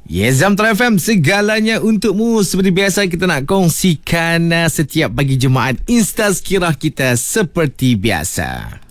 Yes, Jam Trans FM, segalanya untukmu. Seperti biasa kita nak kongsikan setiap pagi Jumaat Insta Skirah kita seperti biasa.